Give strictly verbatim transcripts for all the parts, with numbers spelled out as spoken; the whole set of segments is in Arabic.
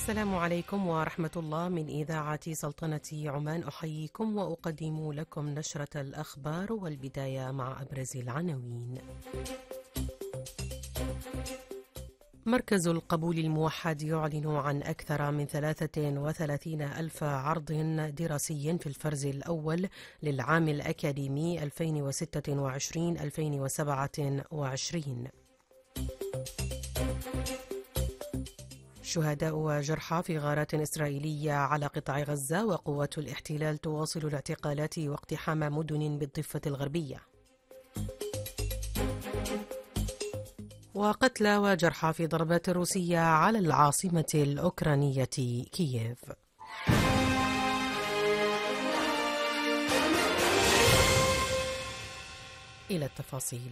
السلام عليكم ورحمة الله. من إذاعة سلطنة عمان أحييكم وأقدم لكم نشرة الأخبار، والبداية مع أبرز العناوين. مركز القبول الموحد يعلن عن أكثر من ثلاثة وثلاثين ألف عرض دراسي في الفرز الأول للعام الأكاديمي ألفين وستة وعشرين ألفين وسبعة وعشرين. شهداء وجرحى في غارات إسرائيلية على قطاع غزة، وقوات الاحتلال تواصل الاعتقالات واقتحام مدن بالضفة الغربية. وقتلى وجرحى في ضربات روسية على العاصمة الأوكرانية كييف. إلى التفاصيل.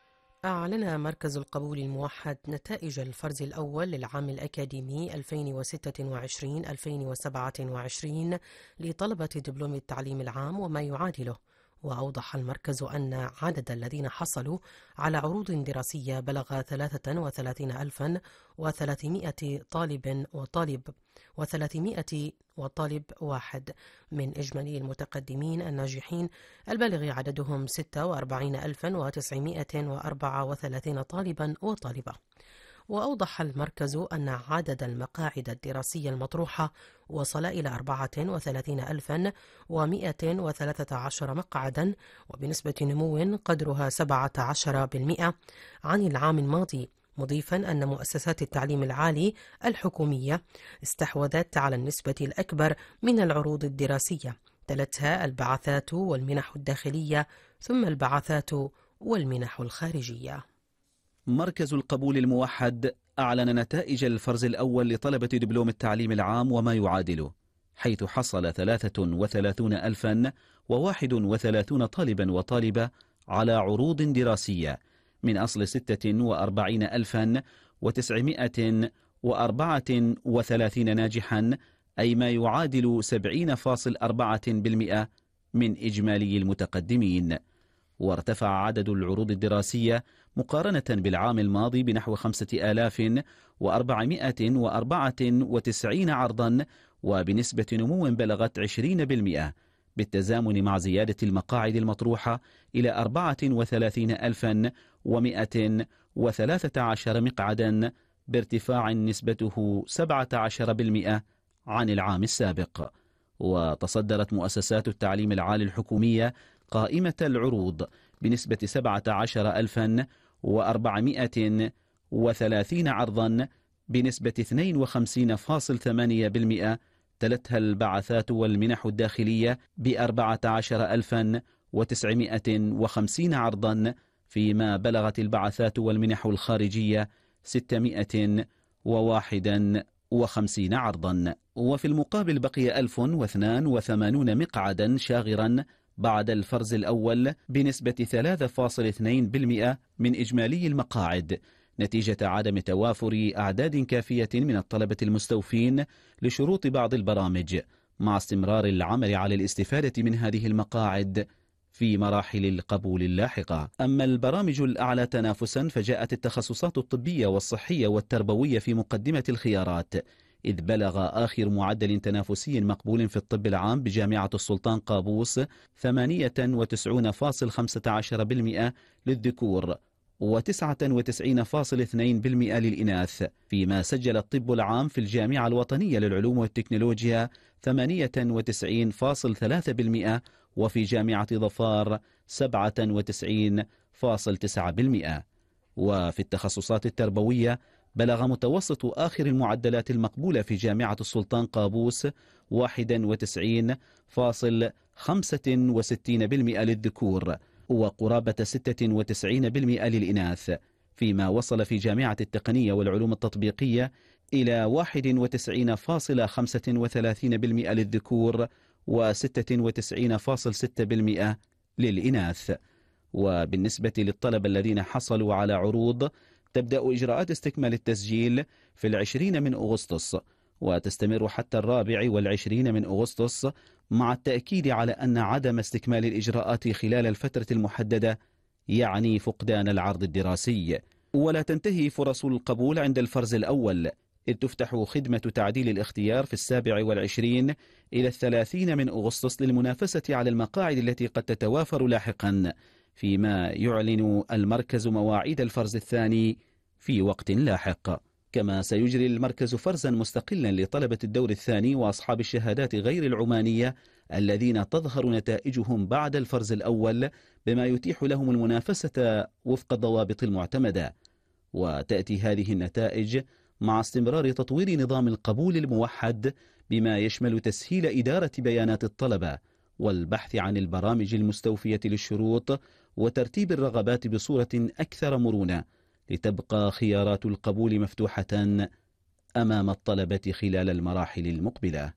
أعلن مركز القبول الموحد نتائج الفرز الأول للعام الأكاديمي ألفين وستة وعشرين ألفين وسبعة وعشرين لطلبة دبلوم التعليم العام وما يعادله. وأوضح المركز أن عدد الذين حصلوا على عروض دراسية بلغ ثلاثة وثلاثين ألفا وثلاثمائة طالب وطالب وثلاثمائة وطالب واحد من إجمالي المتقدمين الناجحين البالغ عددهم ستة وأربعين ألفا وتسعمائة وأربعة وثلاثين طالبا وطالبة. وأوضح المركز أن عدد المقاعد الدراسية المطروحة وصل إلى أربعة وثلاثين ألفا ومائة وثلاثة عشر مقعدا، وبنسبة نمو قدرها سبعة عشر بالمئة عن العام الماضي، مضيفا أن مؤسسات التعليم العالي الحكومية استحوذت على النسبة الأكبر من العروض الدراسية، تلتها البعثات والمنح الداخلية ثم البعثات والمنح الخارجية. مركز القبول الموحد أعلن نتائج الفرز الأول لطلبة دبلوم التعليم العام وما يعادله، حيث حصل ثلاثة وثلاثون ألفا وواحد وثلاثون طالبا وطالبة على عروض دراسية من أصل ستة وأربعين ألفا وتسعمائة وأربعة وثلاثين ناجحا، أي ما يعادل سبعين فاصل أربعة بالمئة من إجمالي المتقدمين. وارتفع عدد العروض الدراسية مقارنة بالعام الماضي بنحو خمسة آلاف وأربعمائة وأربعة وتسعين عرضا، وبنسبة نمو بلغت عشرين بالمئة، بالتزامن مع زيادة المقاعد المطروحة إلى أربعة وثلاثين ألفا ومائة وثلاثة عشر مقعدا، بارتفاع نسبته سبعة عشر بالمئة عن العام السابق. وتصدرت مؤسسات التعليم العالي الحكومية قائمة العروض بنسبة سبعة عشر ألفا وأربعمائة وثلاثين عرضا بنسبة اثنين وخمسين فاصل ثمانية بالمئة، تلتها البعثات والمنح الداخلية بأربعة عشر ألفا وتسعمائة وخمسين عرضا، فيما بلغت البعثات والمنح الخارجية ستمائة وواحد وخمسين عرضا. وفي المقابل بقي ألف واثنين وثمانين مقعدا شاغرا بعد الفرز الأول بنسبة ثلاثة فاصل اثنين بالمئة من إجمالي المقاعد، نتيجة عدم توافر أعداد كافية من الطلبة المستوفين لشروط بعض البرامج، مع استمرار العمل على الاستفادة من هذه المقاعد في مراحل القبول اللاحقة. أما البرامج الأعلى تنافسا فجاءت التخصصات الطبية والصحية والتربوية في مقدمة الخيارات، إذ بلغ آخر معدل تنافسي مقبول في الطب العام بجامعة السلطان قابوس ثمانية وتسعين فاصل خمسة عشر بالمئة للذكور وتسعة وتسعين فاصل اثنين بالمئة للإناث، فيما سجل الطب العام في الجامعة الوطنية للعلوم والتكنولوجيا ثمانية وتسعين فاصل ثلاثة بالمئة، وفي جامعة ظفار سبعة وتسعين فاصل تسعة بالمئة. وفي التخصصات التربوية بلغ متوسط آخر المعدلات المقبولة في جامعة السلطان قابوس واحد وتسعين فاصل خمسة وستين بالمئة للذكور وقرابة ستة وتسعين بالمئة للإناث، فيما وصل في جامعة التقنية والعلوم التطبيقية إلى واحد وتسعين فاصل خمسة وثلاثين بالمئة للذكور وستة وتسعين فاصل ستة بالمئة للإناث. وبالنسبة للطلبة الذين حصلوا على عروض، تبدأ إجراءات استكمال التسجيل في العشرين من أغسطس وتستمر حتى الرابع والعشرين من أغسطس، مع التأكيد على أن عدم استكمال الإجراءات خلال الفترة المحددة يعني فقدان العرض الدراسي. ولا تنتهي فرص القبول عند الفرز الأول، إذ تفتح خدمة تعديل الاختيار في السابع والعشرين إلى الثلاثين من أغسطس للمنافسة على المقاعد التي قد تتوافر لاحقا، فيما يعلن المركز مواعيد الفرز الثاني في وقت لاحق. كما سيجري المركز فرزا مستقلا لطلبة الدور الثاني وأصحاب الشهادات غير العمانية الذين تظهر نتائجهم بعد الفرز الأول، بما يتيح لهم المنافسة وفق الضوابط المعتمدة. وتأتي هذه النتائج مع استمرار تطوير نظام القبول الموحد، بما يشمل تسهيل إدارة بيانات الطلبة والبحث عن البرامج المستوفية للشروط وترتيب الرغبات بصورة أكثر مرونة، لتبقى خيارات القبول مفتوحة أمام الطلبة خلال المراحل المقبلة.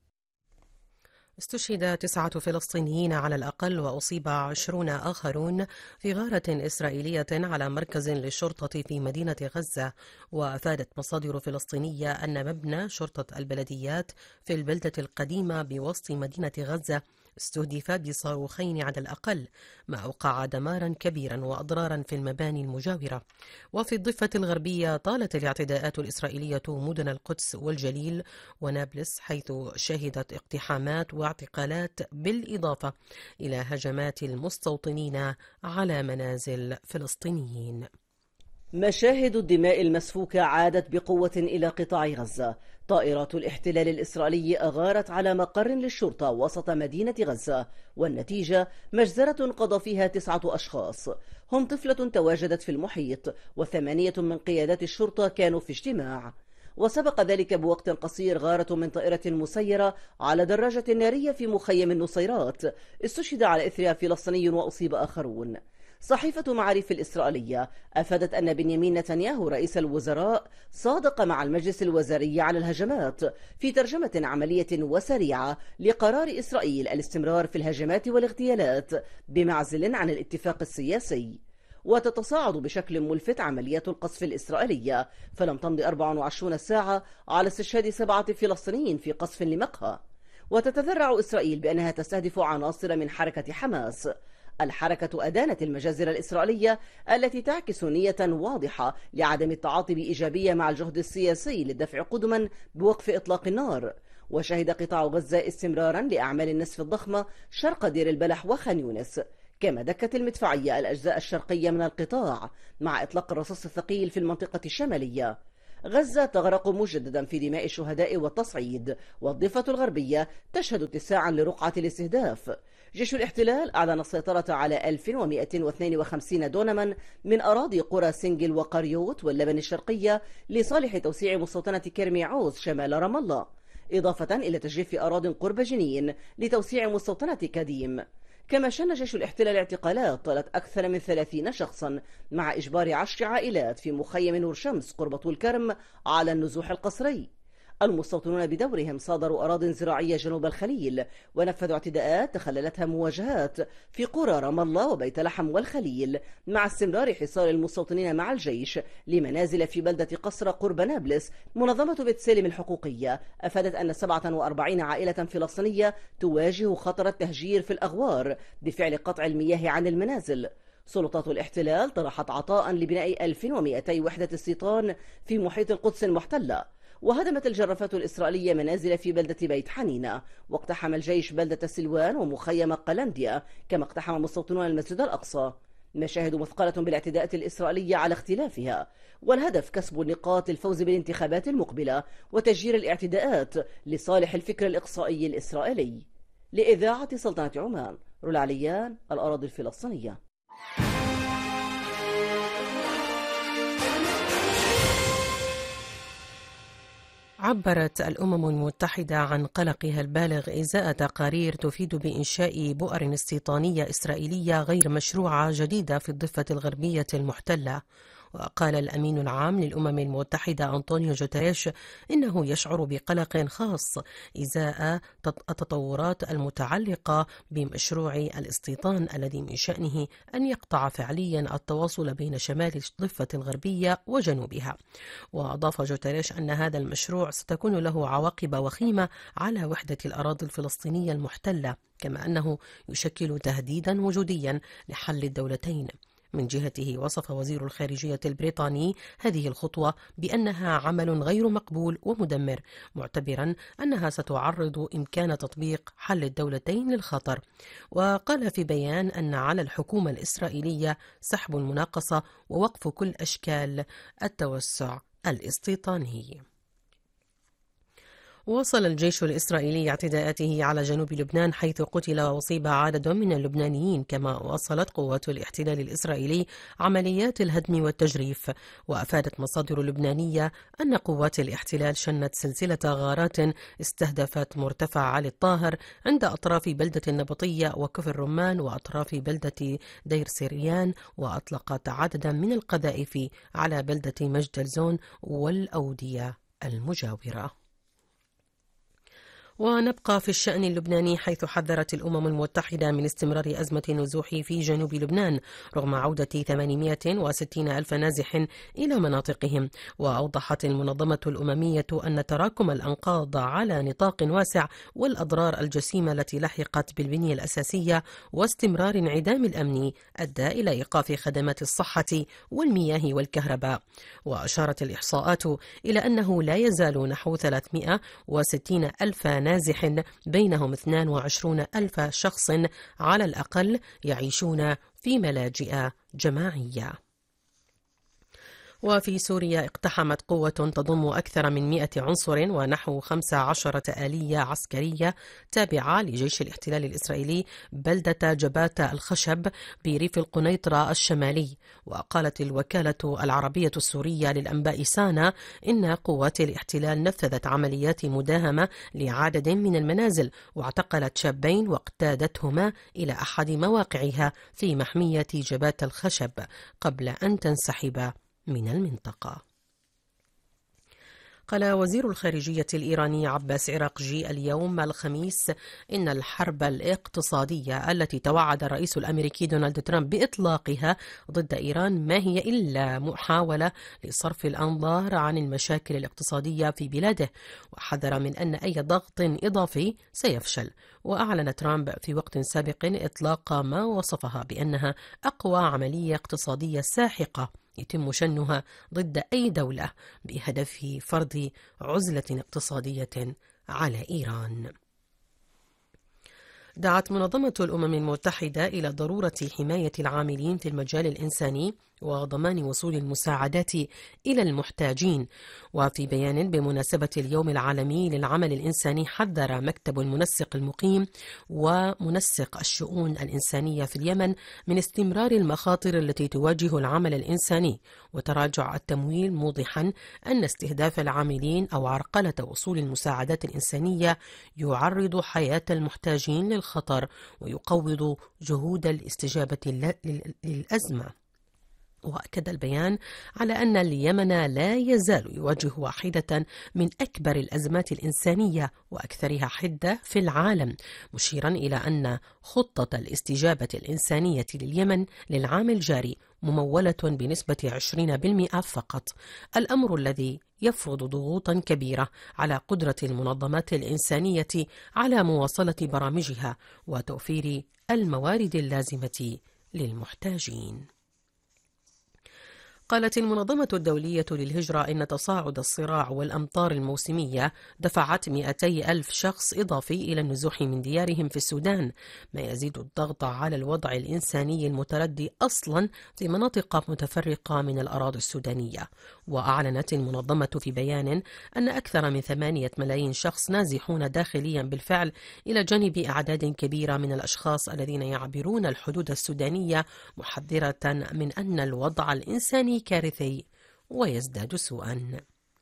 استشهد تسعة فلسطينيين على الأقل وأصيب عشرون آخرون في غارة إسرائيلية على مركز للشرطة في مدينة غزة. وأفادت مصادر فلسطينية أن مبنى شرطة البلديات في البلدة القديمة بوسط مدينة غزة استهدف بصاروخين على الأقل، ما أوقع دمارا كبيرا وأضرارا في المباني المجاورة. وفي الضفة الغربية طالت الاعتداءات الإسرائيلية مدن القدس والجليل ونابلس، حيث شهدت اقتحامات واعتقالات بالإضافة إلى هجمات المستوطنين على منازل فلسطينيين. مشاهد الدماء المسفوكة عادت بقوة إلى قطاع غزة. طائرات الاحتلال الإسرائيلي أغارت على مقر للشرطة وسط مدينة غزة، والنتيجة مجزرة قضى فيها تسعة أشخاص، هم طفلة تواجدت في المحيط، وثمانية من قيادات الشرطة كانوا في اجتماع. وسبق ذلك بوقت قصير غارة من طائرة مسيرة على دراجة نارية في مخيم النصيرات، استشهد على إثرها فلسطيني وأصيب آخرون. صحيفة معارف الإسرائيلية أفادت أن بنيامين نتنياهو رئيس الوزراء صادق مع المجلس الوزاري على الهجمات في ترجمة عملية وسريعة لقرار إسرائيل الاستمرار في الهجمات والاغتيالات بمعزل عن الاتفاق السياسي. وتتصاعد بشكل ملفت عمليات القصف الإسرائيلية، فلم تمض أربع وعشرين ساعة على استشهاد سبعة فلسطينيين في قصف لمقهى. وتتذرع إسرائيل بأنها تستهدف عناصر من حركة حماس. الحركة أدانت المجازر الإسرائيلية التي تعكس نية واضحة لعدم التعاطي بإيجابية مع الجهد السياسي للدفع قدما بوقف إطلاق النار. وشهد قطاع غزة استمرارا لأعمال النسف الضخمة شرق دير البلح وخان يونس، كما دكت المدفعية الأجزاء الشرقية من القطاع مع إطلاق الرصاص الثقيل في المنطقة الشمالية. غزة تغرق مجددا في دماء الشهداء والتصعيد، والضفة الغربية تشهد اتساعا لرقعة الاستهداف. جيش الاحتلال أعلن السيطرة على ألف ومئتين واثنين وخمسين دونما من أراضي قرى سنجل وقريوت واللبن الشرقية لصالح توسيع مستوطنة كرمي عوز شمال رام الله، إضافة إلى تجريف أراض قرب جنين لتوسيع مستوطنة كديم. كما شن جيش الاحتلال اعتقالات طالت أكثر من ثلاثين شخصا مع إجبار عشر عائلات في مخيم نور شمس قرب طول كرم على النزوح القسري. المستوطنون بدورهم صادروا أراضٍ زراعية جنوب الخليل، ونفذوا اعتداءات تخللتها مواجهات في قرى رام الله وبيت لحم والخليل، مع استمرار حصار المستوطنين مع الجيش لمنازل في بلدة قصر قرب نابلس. منظمة بيت سالم الحقوقية أفادت أن سبعة وأربعين عائلة فلسطينية تواجه خطر التهجير في الأغوار بفعل قطع المياه عن المنازل. سلطات الاحتلال طرحت عطاء لبناء ألف ومئتي وحدة استيطان في محيط القدس المحتلة، وهدمت الجرافات الإسرائيلية منازل في بلدة بيت حنينة، واقتحم الجيش بلدة سلوان ومخيم قلنديا، كما اقتحم مستوطنون المسجد الأقصى. مشاهد مثقلة بالاعتداءات الإسرائيلية على اختلافها، والهدف كسب النقاط الفوز بالانتخابات المقبلة وتشجير الاعتداءات لصالح الفكر الإقصائي الإسرائيلي. لإذاعة سلطنة عمان، رولا عليان، الأراضي الفلسطينية. عبرت الأمم المتحدة عن قلقها البالغ إزاء تقارير تفيد بإنشاء بؤر استيطانية إسرائيلية غير مشروعة جديدة في الضفة الغربية المحتلة. وقال الأمين العام للأمم المتحدة أنطونيو جوتيريش إنه يشعر بقلق خاص إزاء التطورات المتعلقة بمشروع الاستيطان الذي من شأنه أن يقطع فعليا التواصل بين شمال الضفة الغربية وجنوبها. وأضاف جوتيريش أن هذا المشروع ستكون له عواقب وخيمة على وحدة الأراضي الفلسطينية المحتلة، كما أنه يشكل تهديدا وجوديا لحل الدولتين. من جهته وصف وزير الخارجية البريطاني هذه الخطوة بأنها عمل غير مقبول ومدمر، معتبرا أنها ستعرض إمكان تطبيق حل الدولتين للخطر. وقال في بيان أن على الحكومة الإسرائيلية سحب المناقصة ووقف كل أشكال التوسع الاستيطاني. واصل الجيش الإسرائيلي اعتداءاته على جنوب لبنان حيث قتل وأصيب عدد من اللبنانيين، كما واصلت قوات الاحتلال الإسرائيلي عمليات الهدم والتجريف. وأفادت مصادر لبنانية أن قوات الاحتلال شنت سلسلة غارات استهدفت مرتفع علي الطاهر عند أطراف بلدة النبطية وكفر رمان وأطراف بلدة دير سريان، وأطلقت عددا من القذائف على بلدة مجد الزون والأودية المجاورة. ونبقى في الشأن اللبناني حيث حذرت الأمم المتحدة من استمرار أزمة النزوح في جنوب لبنان رغم عودة ثمانمائة وستين ألف نازح إلى مناطقهم. وأوضحت المنظمة الأممية أن تراكم الأنقاض على نطاق واسع والأضرار الجسيمة التي لحقت بالبنية الأساسية واستمرار انعدام الأمن أدى إلى إيقاف خدمات الصحة والمياه والكهرباء. وأشارت الإحصاءات إلى أنه لا يزال نحو ثلاثمائة وستين ألف نازح بينهم اثنين وعشرين ألف شخص على الأقل يعيشون في ملاجئ جماعية. وفي سوريا اقتحمت قوة تضم أكثر من مئة عنصر ونحو خمس عشرة آلية عسكرية تابعة لجيش الاحتلال الإسرائيلي بلدة جبات الخشب بريف القنيطرة الشمالي. وقالت الوكالة العربية السورية للأنباء سانا إن قوات الاحتلال نفذت عمليات مداهمة لعدد من المنازل واعتقلت شابين واقتادتهما إلى أحد مواقعها في محمية جبات الخشب قبل أن تنسحب من المنطقة. قال وزير الخارجية الإيراني عباس عراقجي اليوم الخميس إن الحرب الاقتصادية التي توعد الرئيس الأمريكي دونالد ترامب بإطلاقها ضد إيران ما هي إلا محاولة لصرف الأنظار عن المشاكل الاقتصادية في بلاده، وحذر من أن أي ضغط إضافي سيفشل. وأعلن ترامب في وقت سابق إطلاق ما وصفها بأنها أقوى عملية اقتصادية ساحقة يتم شنها ضد أي دولة بهدف فرض عزلة اقتصادية على إيران. دعت منظمة الأمم المتحدة إلى ضرورة حماية العاملين في المجال الإنساني وضمان وصول المساعدات إلى المحتاجين. وفي بيان بمناسبة اليوم العالمي للعمل الإنساني حذر مكتب المنسق المقيم ومنسق الشؤون الإنسانية في اليمن من استمرار المخاطر التي تواجه العمل الإنساني وتراجع التمويل، موضحا أن استهداف العاملين أو عرقلة وصول المساعدات الإنسانية يعرض حياة المحتاجين للخطر ويقوض جهود الاستجابة للأزمة. وأكد البيان على أن اليمن لا يزال يواجه واحدة من أكبر الأزمات الإنسانية وأكثرها حدة في العالم، مشيرا إلى أن خطة الاستجابة الإنسانية لليمن للعام الجاري ممولة بنسبة عشرين بالمئة فقط، الأمر الذي يفرض ضغوطا كبيرة على قدرة المنظمات الإنسانية على مواصلة برامجها وتوفير الموارد اللازمة للمحتاجين. قالت المنظمة الدولية للهجرة إن تصاعد الصراع والأمطار الموسمية دفعت مئتي ألف شخص إضافي إلى النزوح من ديارهم في السودان، ما يزيد الضغط على الوضع الإنساني المتردي أصلا في مناطق متفرقة من الأراضي السودانية. وأعلنت المنظمة في بيان أن أكثر من ثمانية ملايين شخص نازحون داخليا بالفعل، إلى جانب أعداد كبيرة من الأشخاص الذين يعبرون الحدود السودانية، محذرة من أن الوضع الإنساني كارثي ويزداد سوءا.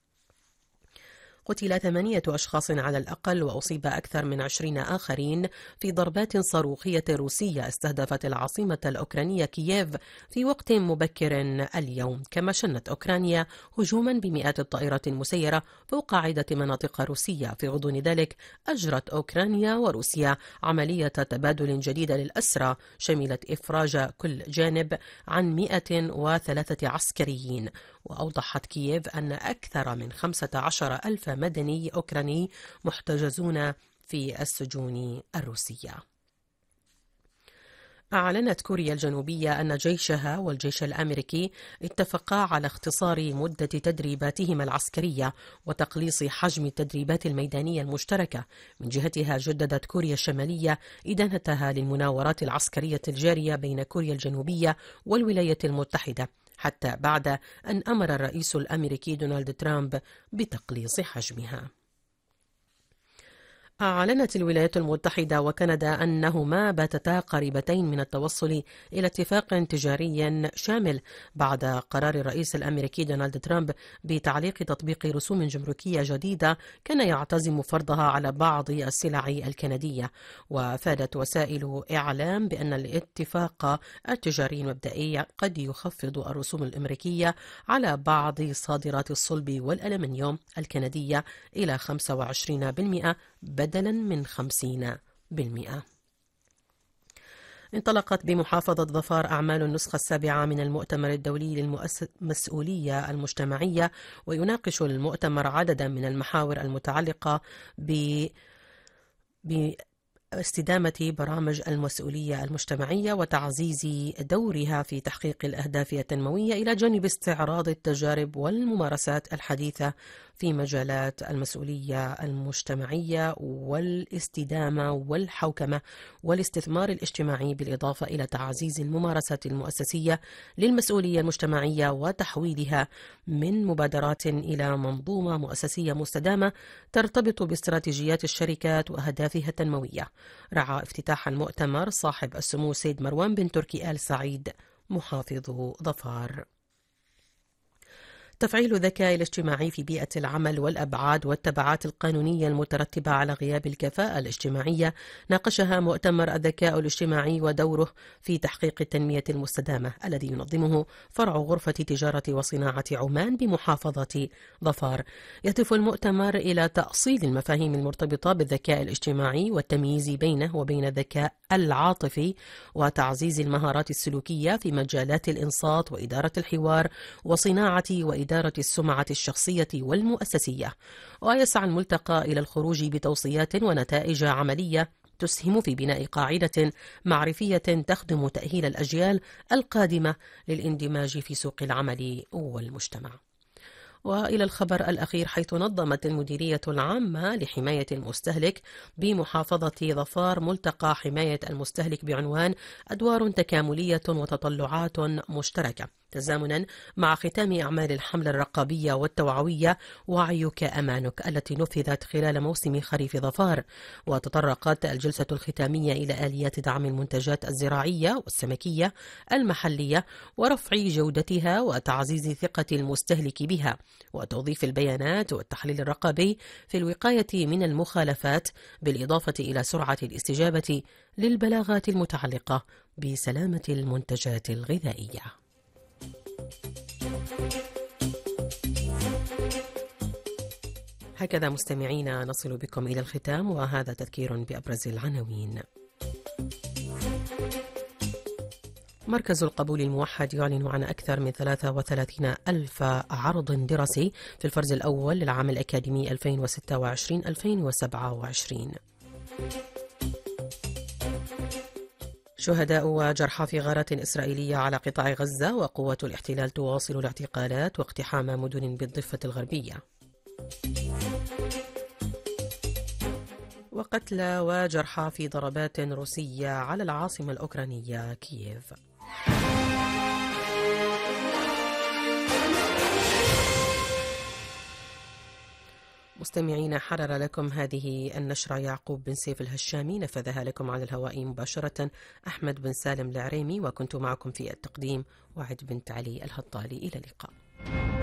قتل ثمانية أشخاص على الأقل وأصيب أكثر من عشرين آخرين في ضربات صاروخية روسية استهدفت العاصمة الأوكرانية كييف في وقت مبكر اليوم، كما شنت أوكرانيا هجوما بمئات الطائرات المسيرة فوق عدة مناطق روسية. في غضون ذلك أجرت أوكرانيا وروسيا عملية تبادل جديدة للأسرى شملت إفراج كل جانب عن مئة وثلاثة عسكريين. وأوضحت كييف أن أكثر من خمسة عشر ألف مدني أوكراني محتجزون في السجون الروسية. أعلنت كوريا الجنوبية أن جيشها والجيش الأمريكي اتفقا على اختصار مدة تدريباتهما العسكرية وتقليص حجم التدريبات الميدانية المشتركة. من جهتها جددت كوريا الشمالية إدانتها للمناورات العسكرية الجارية بين كوريا الجنوبية والولايات المتحدة، حتى بعد أن أمر الرئيس الأمريكي دونالد ترامب بتقليص حجمها. أعلنت الولايات المتحدة وكندا أنهما باتتا قريبتين من التوصل إلى اتفاق تجاري شامل بعد قرار الرئيس الأمريكي دونالد ترامب بتعليق تطبيق رسوم جمركية جديدة كان يعتزم فرضها على بعض السلع الكندية. وأفادت وسائل إعلام بأن الاتفاق التجاري المبدئي قد يخفض الرسوم الأمريكية على بعض صادرات الصلب والألمنيوم الكندية إلى خمسة وعشرين بالمئة بدلا من خمسين بالمئة. انطلقت بمحافظة ظفار أعمال النسخة السابعة من المؤتمر الدولي للمسؤولية المجتمعية، ويناقش المؤتمر عددا من المحاور المتعلقة ب باستدامة برامج المسؤولية المجتمعية وتعزيز دورها في تحقيق الأهداف التنموية، إلى جانب استعراض التجارب والممارسات الحديثة في مجالات المسؤولية المجتمعية والاستدامة والحوكمة والاستثمار الاجتماعي، بالإضافة إلى تعزيز الممارسات المؤسسية للمسؤولية المجتمعية وتحويلها من مبادرات إلى منظومة مؤسسية مستدامة ترتبط باستراتيجيات الشركات وأهدافها التنموية. رعى افتتاح المؤتمر صاحب السمو سيد مروان بن تركي آل سعيد محافظ ظفار. تفعيل الذكاء الاجتماعي في بيئة العمل والأبعاد والتبعات القانونية المترتبة على غياب الكفاءة الاجتماعية ناقشها مؤتمر الذكاء الاجتماعي ودوره في تحقيق التنمية المستدامة الذي ينظمه فرع غرفة تجارة وصناعة عمان بمحافظة ظفار. يهدف المؤتمر إلى تأصيل المفاهيم المرتبطة بالذكاء الاجتماعي والتمييز بينه وبين الذكاء العاطفي وتعزيز المهارات السلوكية في مجالات الإنصات وإدارة الحوار وصناعة وإدارة إدارة السمعة الشخصية والمؤسسية. ويسعى الملتقى إلى الخروج بتوصيات ونتائج عملية تسهم في بناء قاعدة معرفية تخدم تأهيل الأجيال القادمة للاندماج في سوق العمل والمجتمع. وإلى الخبر الأخير، حيث نظمت المديرية العامة لحماية المستهلك بمحافظة ظفار ملتقى حماية المستهلك بعنوان أدوار تكاملية وتطلعات مشتركة، تزامنا مع ختام أعمال الحملة الرقابية والتوعوية وعيك أمانك التي نفذت خلال موسم خريف ظفار. وتطرقت الجلسة الختامية إلى آليات دعم المنتجات الزراعية والسمكية المحلية ورفع جودتها وتعزيز ثقة المستهلك بها، وتوظيف البيانات والتحليل الرقابي في الوقاية من المخالفات، بالإضافة إلى سرعة الاستجابة للبلاغات المتعلقة بسلامة المنتجات الغذائية. هكذا مستمعينا نصل بكم إلى الختام، وهذا تذكير بأبرز العناوين. مركز القبول الموحد يعلن عن أكثر من ثلاثة وثلاثين ألف عرض دراسي في الفرز الأول للعام الأكاديمي ألفين وستة وعشرين ألفين وسبعة وعشرين. شهداء وجرحى في غارات إسرائيلية على قطاع غزة، وقوة الاحتلال تواصل الاعتقالات واقتحام مدن بالضفة الغربية. وقتلى وجرحى في ضربات روسية على العاصمة الأوكرانية كييف. مستمعين، حرر لكم هذه النشرة يعقوب بن سيف الهشامي، نفذها لكم على الهواء مباشرة أحمد بن سالم العريمي، وكنت معكم في التقديم وعد بنت علي الهطالي. إلى اللقاء.